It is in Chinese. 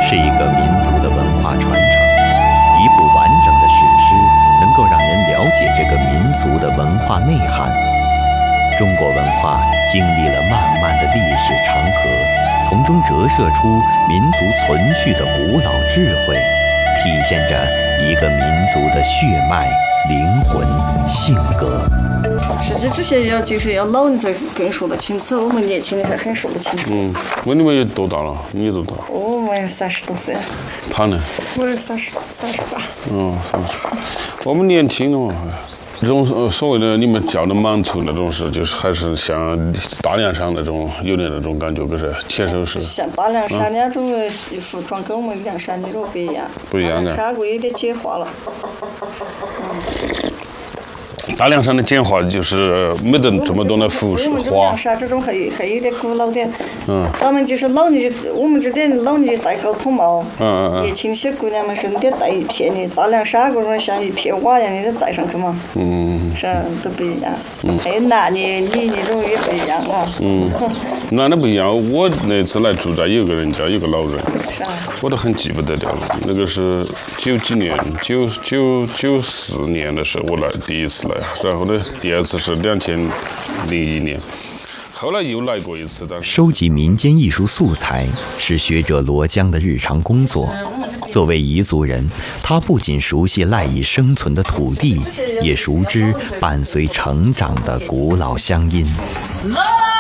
是一个民族的文化传承。一部完整的史诗能够让人了解这个民族的文化内涵。中国文化经历了漫漫的历史长河，从中折射出民族存续的古老智慧，体现着一个民族的血脉、灵魂、性格。 实际这些就是要老人才更说得清楚，我们年轻人还很说不清楚。 问你们有多大了？你多大？ 我们30多岁。 他呢？ 我是38。 我们年轻了嘛。这种所谓的你们叫的满族那种是，就是还是像大凉山那种有点那种感觉，可是牵手是。 像大凉山那种服装跟我们凉山的都不一样。 不一样的。 大凉山有点简化了。 大凉山的简化就是没得这么多的服饰花。 凉山这种还有点古老点。他们就是老年，我们这点老年戴高筒帽。年轻些姑娘们是得戴一片的，大凉山这种像一片瓦一样的戴上去嘛。是都不一样。还有男的、女的这种也不一样啊。 男的不一样，我那次来住宅有个人家有个老人，我都很记不得了。那个是90几年，94年的时候我来第一次来。然后呢，第二次是2001年，后来又来过一次。 收集民间艺术素材是学者罗江的日常工作。作为彝族人，他不仅熟悉赖以生存的土地，也熟知伴随成长的古老乡音。